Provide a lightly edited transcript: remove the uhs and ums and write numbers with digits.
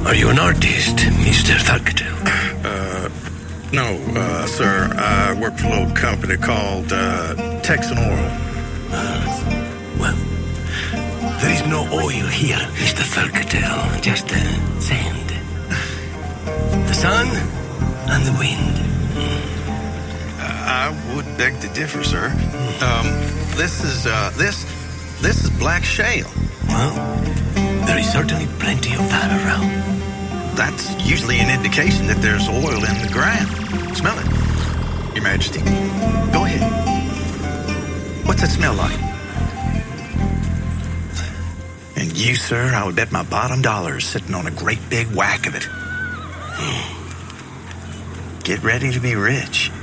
Are you an artist, Mr. Thucktail? No, sir. I work for a little company called Texan Oil. Well, there is no oil here, Mr. Thucktail. Just sand. The sun and the wind. I would beg to differ, sir. This is black shale. Well, there is certainly plenty of that around. That's usually an indication that there's oil in the ground. Smell it, Your Majesty. Go ahead. What's it smell like? And you, sir, I would bet my bottom dollar is sitting on a great big whack of it. Get ready to be rich.